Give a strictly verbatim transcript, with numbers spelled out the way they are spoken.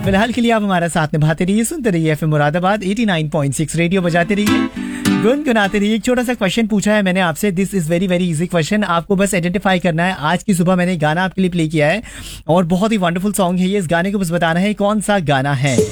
फिलहाल के लिए आप हमारा साथ निभाते रहिए, सुनते रहिए FM Moradabad eighty nine point six, radio बजाते रहिए, गुनगुनाते रहिए। एक छोटा सा क्वेश्चन पूछा है मैंने आपसे, this is very very easy question. आपको बस आइडेंटिफाई करना है। आज की सुबह मैंने गाना आपके लिए प्ले किया है और बहुत ही वंडरफुल सॉन्ग है ये। इस गाने को बस बताना है कौन सा गाना है।